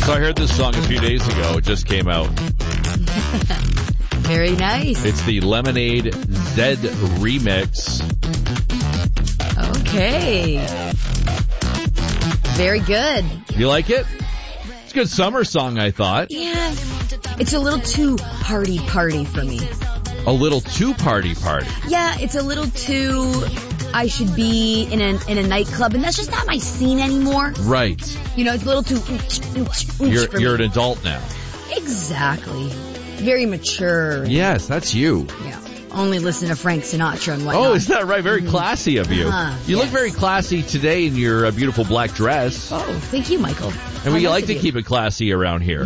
So I heard this song a few days ago. It just came out. Very nice. It's the Lemonade Zed remix. Okay. Very good. You like it? It's a good summer song, I thought. Yeah. It's a little too party for me. A little too party. Yeah, it's a little too, I should be in a nightclub, and that's just not my scene anymore. Right. You know, it's a little too You're an adult now. Exactly. Very mature. Yes, that's you. Yeah. Only listen to Frank Sinatra and whatnot. Oh, is that right? Very classy of you. You look yes. very classy today in your beautiful black dress. Oh, thank you, Michael. And we like to keep it classy around here.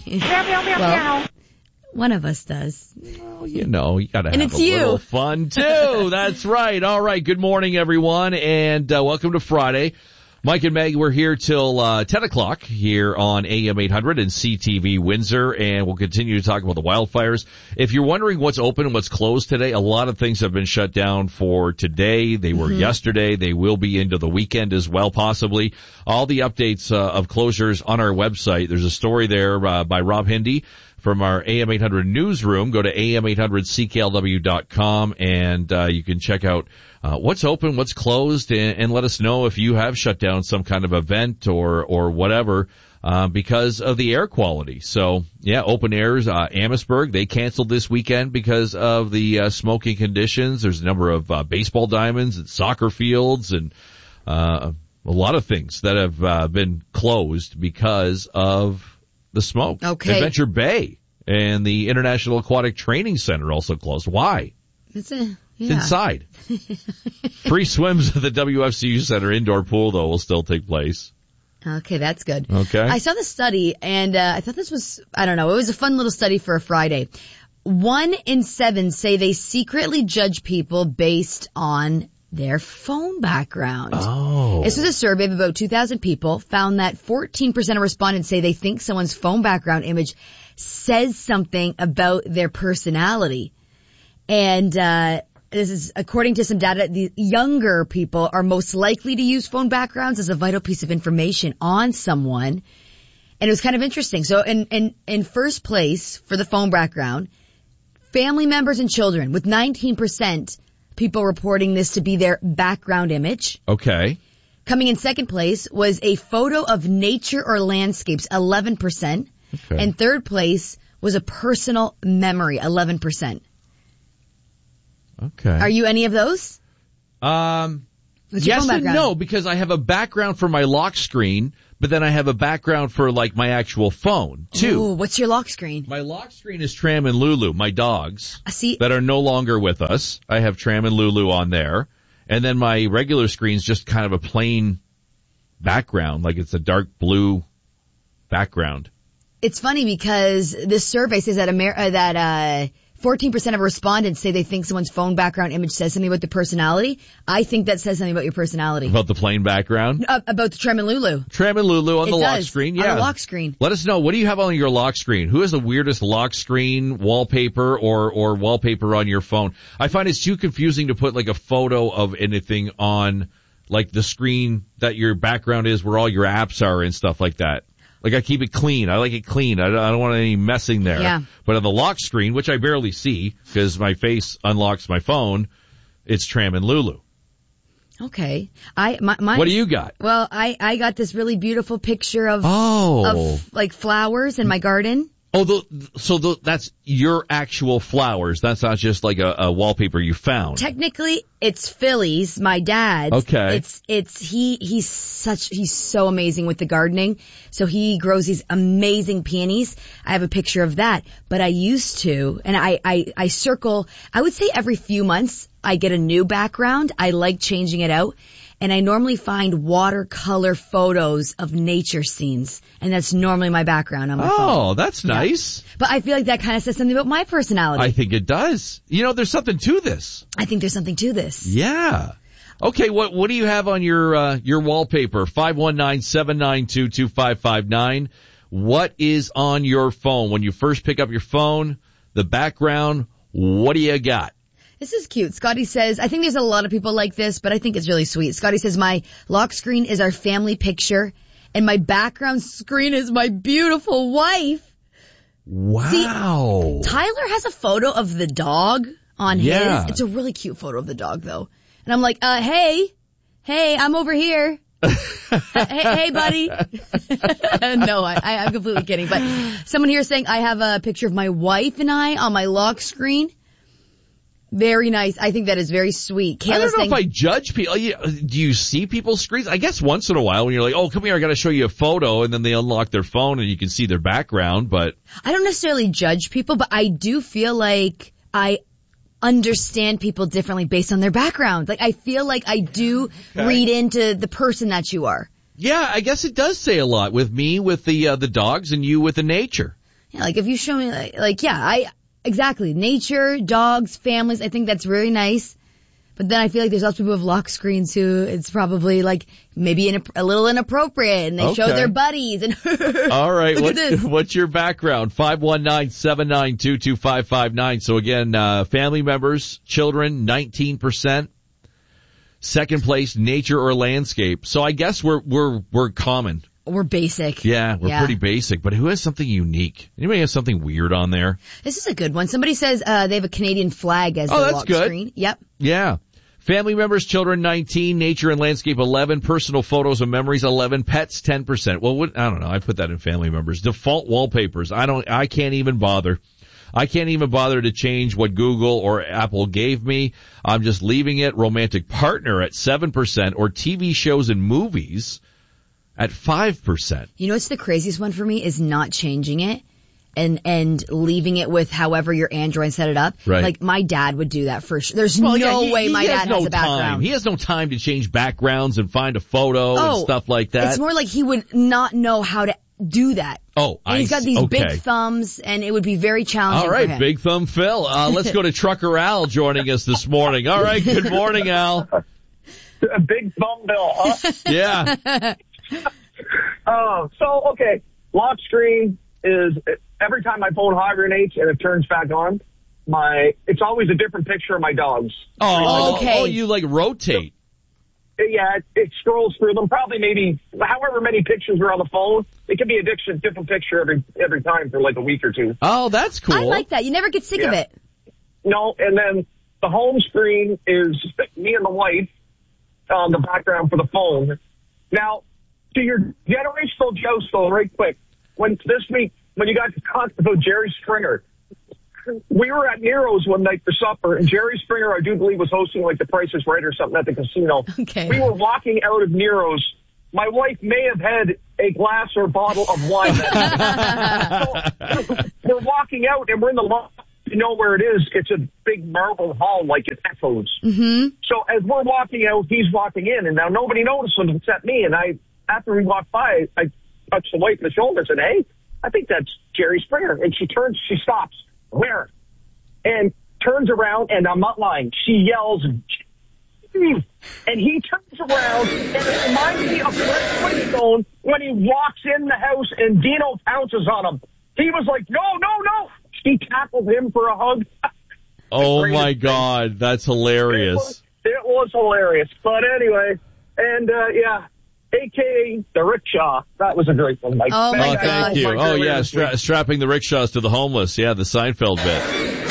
Well, one of us does. Well, you know, you gotta have it's a little you. fun too. That's right. All right. Good morning, everyone, and welcome to Friday. Mike and Meg, we're here till 10 o'clock here on AM 800 and CTV Windsor, and we'll continue to talk about the wildfires. If you're wondering what's open and what's closed today, a lot of things have been shut down for today. They were yesterday. They will be into the weekend as well, possibly. All the updates of closures on our website. There's a story there by Rob Hindy from our AM 800 newsroom. Go to am800cklw.com and you can check out what's open, what's closed, and let us know if you have shut down some kind of event or whatever because of the air quality. So, yeah, Open Airs, Amherstburg, they canceled this weekend because of the smoking conditions. There's a number of baseball diamonds and soccer fields and a lot of things that have been closed because of the smoke. Okay. Adventure Bay and the International Aquatic Training Center also closed. Why? It's inside. Free swims at the WFCU Center indoor pool, though, will still take place. Okay, that's good. Okay. I saw the study, and I thought this was, I don't know, it was a fun little study for a Friday. 1 in 7 say they secretly judge people based on their phone background. Oh. This was a survey of about 2,000 people, found that 14% of respondents say they think someone's phone background image says something about their personality. And this is according to some data. The younger people are most likely to use phone backgrounds as a vital piece of information on someone. And it was kind of interesting. So in first place for the phone background, family members and children, with 19% people reporting this to be their background image. Okay. Coming in second place was a photo of nature or landscapes, 11%. Okay. And third place was a personal memory, 11%. Okay. Are you any of those? What's your Yes phone and background? no, because I have a background for my lock screen, but then I have a background for like my actual phone too. Ooh, what's your lock screen? My lock screen is Tram and Lulu, my dogs See, that are no longer with us. I have Tram and Lulu on there. And then my regular screen's just kind of a plain background, like it's a dark blue background. it's funny because this survey says that 14% of respondents say they think someone's phone background image says something about the personality. I think that says something about your personality. About the plain background? About the Tram and Lulu. Tram and Lulu on It the lock does, screen, on yeah. the lock screen. Let us know, what do you have on your lock screen? Who has the weirdest lock screen wallpaper or wallpaper on your phone? I find it's too confusing to put like a photo of anything on like the screen that your background is where all your apps are and stuff like that. Like I keep it clean. I like it clean. I don't want any messing there. Yeah. But on the lock screen, which I barely see because my face unlocks my phone, it's Tram and Lulu. Okay. What do you got? Well, I got this really beautiful picture of like flowers in my garden. Oh, that's your actual flowers. That's not just like a wallpaper you found. Technically, it's Philly's, my dad's. Okay. He's so amazing with the gardening. So he grows these amazing peonies. I have a picture of that. But I used to, and I circle, I would say every few months I get a new background. I like changing it out. And I normally find watercolor photos of nature scenes. And that's normally my background on my phone. Oh, that's nice. Yeah. But I feel like that kind of says something about my personality. I think it does. You know, there's something to this. I think there's something to this. Yeah. Okay, what do you have on your wallpaper? 519-792-2559. What is on your phone? When you first pick up your phone, the background, what do you got? This is cute. Scotty says, I think there's a lot of people like this, but I think it's really sweet. Scotty says, my lock screen is our family picture, and my background screen is my beautiful wife. Wow. See, Tyler has a photo of the dog on Yeah. his. It's a really cute photo of the dog, though. And I'm like, hey, I'm over here. hey, buddy. No, I'm completely kidding. But someone here is saying I have a picture of my wife and I on my lock screen. Very nice. I think that is very sweet. I don't know if I judge people. Do you see people's screens? I guess once in a while when you're like, oh, come here, I got to show you a photo, and then they unlock their phone and you can see their background. But I don't necessarily judge people, but I do feel like I understand people differently based on their background. Like, I feel like I do read into the person that you are. yeah, I guess it does say a lot with me, with the dogs, and you with the nature. Yeah, like if you show me exactly. Nature, dogs, families, I think that's very nice. But then I feel like there's also people with lock screens who it's probably like maybe a little inappropriate and they show their buddies and all right, look at this. What's your background? 519-792-2559. So again, family members, children, 19%. Second place, nature or landscape. So I guess we're common. We're basic. Yeah, we're pretty basic, but who has something unique? Anybody have something weird on there? This is a good one. Somebody says they have a Canadian flag as their lock screen. Yep. Yeah. Family members, children, 19, nature and landscape, 11, personal photos and memories, 11, pets, 10%. Well, I don't know. I put that in family members. Default wallpapers. I can't even bother. I can't even bother to change what Google or Apple gave me. I'm just leaving it. Romantic partner at 7%, or TV shows and movies at 5%. You know what's the craziest one for me is not changing it and leaving it with however your Android set it up. Right. Like my dad would do that for sure. There's no way my dad has a background. He has no time to change backgrounds and find a photo and stuff like that. It's more like he would not know how to do that. Oh, and he's got these big thumbs, and it would be very challenging. All right, for him. Big Thumb Phil. Let's go to Trucker Al joining us this morning. All right, good morning, Al. Big Thumb Bill, huh? Yeah. Okay, lock screen is every time my phone hibernates and it turns back on, it's always a different picture of my dogs. Oh, okay. Oh, you like rotate. Yeah, it scrolls through them. Probably maybe however many pictures are on the phone. It can be a different picture every time for like a week or two. Oh, that's cool. I like that. You never get sick of it. No, and then the home screen is me and the wife on the background for the phone. Now, to your generational joke, though, right quick. When you guys talked about Jerry Springer, we were at Nero's one night for supper, and Jerry Springer, I do believe, was hosting like The Price is Right or something at the casino. Okay. We were walking out of Nero's. My wife may have had a glass or bottle of wine. So we're walking out, and we're in the lobby. You know where it is. It's a big marble hall, like it echoes. Mm-hmm. So as we're walking out, he's walking in, and now nobody noticed him except me. And after we walked by, I touched the wife in the shoulder and said, "Hey, I think that's Jerry Springer." And she stops. Where? And turns around, and I'm not lying. She yells, "Jerry!" And he turns around, and it reminds me of Fred Flintstone when he walks in the house and Dino pounces on him. He was like, "No, no, no." She tackled him for a hug. Oh, my God. That's hilarious. It was hilarious. But anyway, and a.k.a. the rickshaw. That was a great one, Mike. Oh, my God. Thank you. Oh, yeah, strapping the rickshaws to the homeless. Yeah, the Seinfeld bit.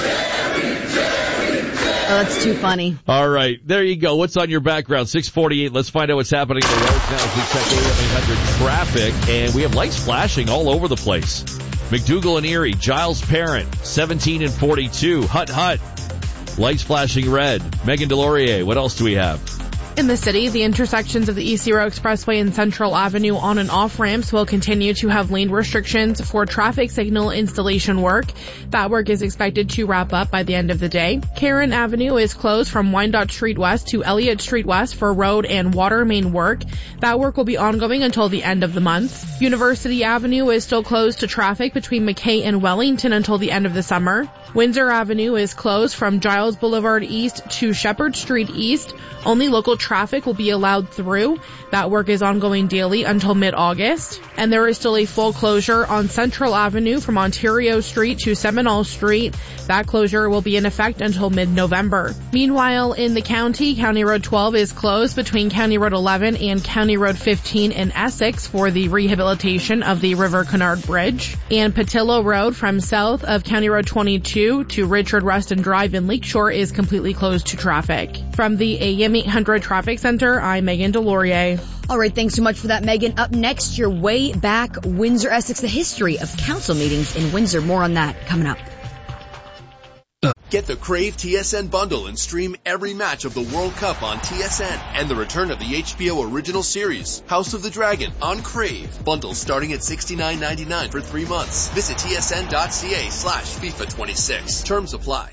Oh, that's too funny. All right, there you go. What's on your background? 648. Let's find out what's happening on the roads now as we check AM 800 traffic. And we have lights flashing all over the place. McDougal and Erie, Giles Parent, 17 and 42. Hut. Lights flashing red. Megan Delorier, what else do we have? In the city, the intersections of the East Zero Expressway and Central Avenue on and off ramps will continue to have lane restrictions for traffic signal installation work. That work is expected to wrap up by the end of the day. Karen Avenue is closed from Wyandotte Street West to Elliott Street West for road and water main work. That work will be ongoing until the end of the month. University Avenue is still closed to traffic between McKay and Wellington until the end of the summer. Windsor Avenue is closed from Giles Boulevard East to Shepherd Street East. Only local traffic will be allowed through. That work is ongoing daily until mid-August. And there is still a full closure on Central Avenue from Ontario Street to Seminole Street. That closure will be in effect until mid-November. Meanwhile, in the county, County Road 12 is closed between County Road 11 and County Road 15 in Essex for the rehabilitation of the River Canard Bridge. And Patillo Road from south of County Road 22 to Richard Ruston Drive in Lakeshore is completely closed to traffic. From the AM 800 Traffic Center, I'm Megan Delorier. All right, thanks so much for that, Megan. Up next, your Way Back Windsor, Essex, the history of council meetings in Windsor. More on that coming up. Get the Crave TSN bundle and stream every match of the World Cup on TSN and the return of the HBO original series, House of the Dragon, on Crave. Bundle starting at $69.99 for 3 months. Visit tsn.ca/FIFA26. Terms apply.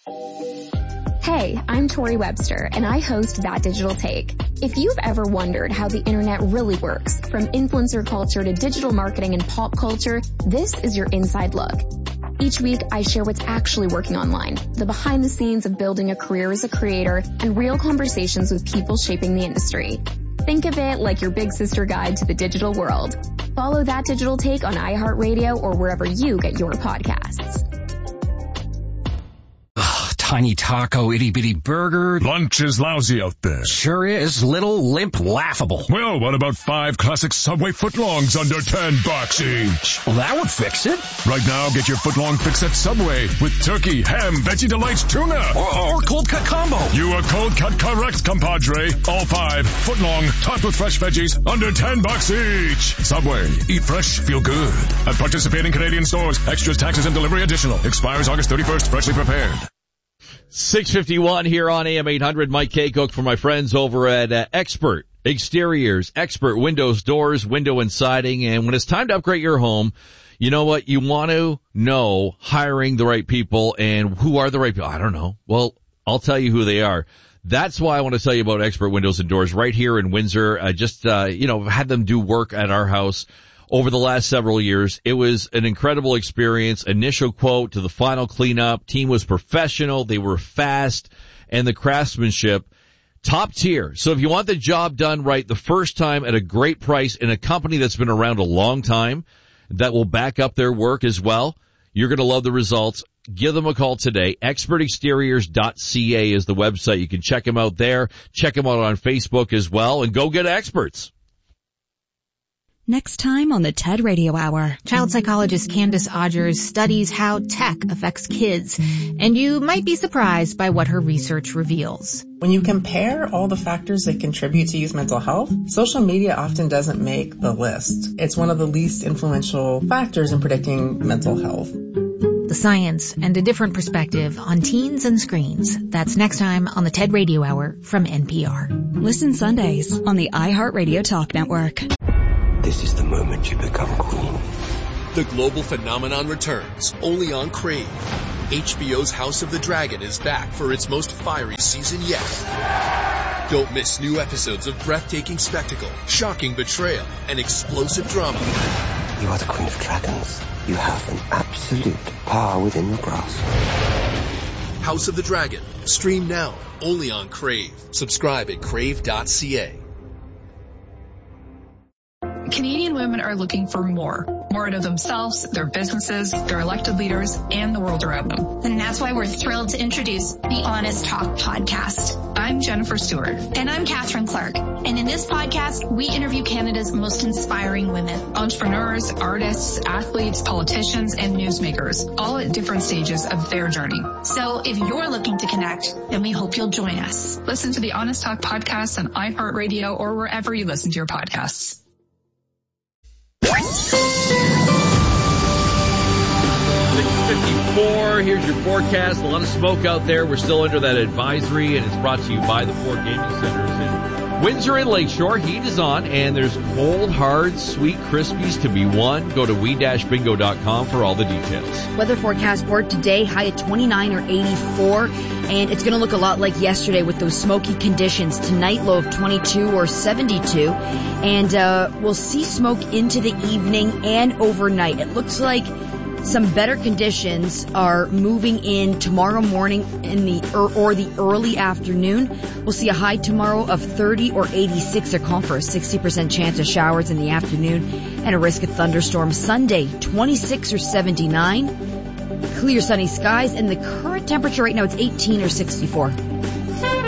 Hey, I'm Tori Webster, and I host That Digital Take. If you've ever wondered how the internet really works, from influencer culture to digital marketing and pop culture, this is your inside look. Each week, I share what's actually working online, the behind the scenes of building a career as a creator, and real conversations with people shaping the industry. Think of it like your big sister guide to the digital world. Follow That Digital Take on iHeartRadio or wherever you get your podcasts. Tiny taco, itty-bitty burger. Lunch is lousy out there. Sure is. Little, limp, laughable. Well, what about 5 classic Subway footlongs under $10 each? Well, that would fix it. Right now, get your footlong fix at Subway with turkey, ham, Veggie Delights, tuna. Or cold cut combo. You are cold cut correct, compadre. All 5 footlong, topped with fresh veggies, under $10 each. Subway. Eat fresh, feel good. At participating Canadian stores. Extras, taxes, and delivery additional. Expires August 31st. Freshly prepared. 6:51 here on AM 800. Mike Kaycook for my friends over at Expert Exteriors, Expert Windows, Doors, Window and Siding. And when it's time to upgrade your home, you know what? You want to know hiring the right people. And who are the right people? I don't know. Well, I'll tell you who they are. That's why I want to tell you about Expert Windows and Doors right here in Windsor. I just, had them do work at our house over the last several years. It was an incredible experience. Initial quote to the final cleanup. Team was professional. They were fast, and the craftsmanship top tier. So if you want the job done right the first time at a great price in a company that's been around a long time that will back up their work as well, you're going to love the results. Give them a call today. ExpertExteriors.ca is the website. You can check them out there. Check them out on Facebook as well, and go get experts. Next time on the TED Radio Hour. Child psychologist Candace Odgers studies how tech affects kids, and you might be surprised by what her research reveals. When you compare all the factors that contribute to youth mental health, social media often doesn't make the list. It's one of the least influential factors in predicting mental health. The science and a different perspective on teens and screens. That's next time on the TED Radio Hour from NPR. Listen Sundays on the iHeartRadio Talk Network. This is the moment you become queen. The global phenomenon returns, only on Crave. HBO's House of the Dragon is back for its most fiery season yet. Don't miss new episodes of breathtaking spectacle, shocking betrayal, and explosive drama. You are the Queen of Dragons. You have an absolute power within your grasp. House of the Dragon. Stream now, only on Crave. Subscribe at crave.ca. Canadian women are looking for more out of themselves, their businesses, their elected leaders, and the world around them. And that's why we're thrilled to introduce the Honest Talk podcast. I'm Jennifer Stewart. And I'm Catherine Clark. And in this podcast, we interview Canada's most inspiring women. Entrepreneurs, artists, athletes, politicians, and newsmakers, all at different stages of their journey. So if you're looking to connect, then we hope you'll join us. Listen to the Honest Talk podcast on iHeartRadio or wherever you listen to your podcasts. 6:54. Here's your forecast. A lot of smoke out there. We're still under that advisory, and it's brought to you by the Ford Gaming Centers in Windsor and Lakeshore. Heat is on, and there's cold, hard, sweet Krispies to be won. Go to we-bingo.com for all the details. Weather forecast for today, high at 29 or 84, and it's going to look a lot like yesterday with those smoky conditions. Tonight, low of 22 or 72, and we'll see smoke into the evening and overnight. It looks like Some better conditions are moving in tomorrow morning in the early afternoon. We'll see a high tomorrow of 30 or 86. They're calling for a 60% chance of showers in the afternoon and a risk of thunderstorms. Sunday, 26 or 79. Clear sunny skies, and the current temperature right now, it's 18 or 64.